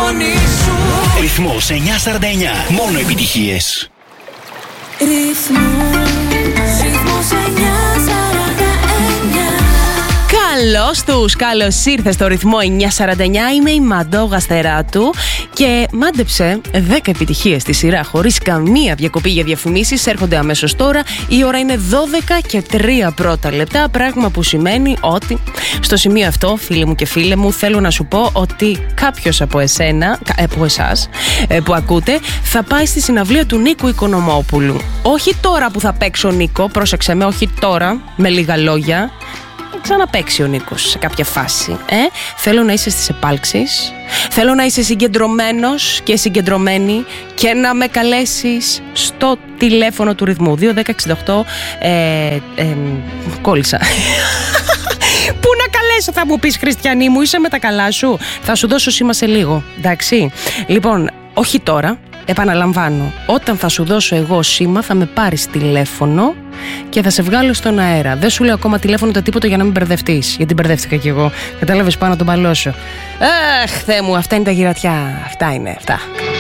φωνή σου. Ρυθμός 949. Μόνο επιτυχίες. Ρυθμός 949. Καλώς τους, καλώς ήρθε στο ρυθμό 949. Είμαι η Μαντώ Γαστεράτου και μάντεψε 10 επιτυχίες στη σειρά χωρίς καμία διακοπή για διαφημίσεις. Έρχονται αμέσως τώρα. Η ώρα είναι 12 και 3 πρώτα λεπτά. Πράγμα που σημαίνει ότι στο σημείο αυτό, φίλοι μου και φίλε μου, θέλω να σου πω ότι κάποιος από εσάς που ακούτε θα πάει στη συναυλία του Νίκου Οικονομόπουλου. Όχι τώρα που θα παίξω Νίκο, πρόσεξε με, όχι τώρα, με λίγα λόγια. Ξαναπαίξει ο Νίκος σε κάποια φάση. Θέλω να είσαι στις επάλξεις. Θέλω να είσαι συγκεντρωμένος και συγκεντρωμένη και να με καλέσεις στο τηλέφωνο του ρυθμού 2268. Κόλλησα. Πού να καλέσω, θα μου πεις, Χριστιανή μου, είσαι με τα καλά σου? Θα σου δώσω σήμα σε λίγο, εντάξει? Λοιπόν, όχι τώρα, επαναλαμβάνω, όταν θα σου δώσω εγώ σήμα θα με πάρεις τηλέφωνο και θα σε βγάλω στον αέρα. Δεν σου λέω ακόμα τηλέφωνο το τίποτα για να μην μπερδευτείς, γιατί μπερδεύτηκα κι εγώ. Κατάλαβες, πάνω να τον παλώσω. Αχ, Θεέ μου, αυτά είναι τα γυρατιά. Αυτά είναι, αυτά.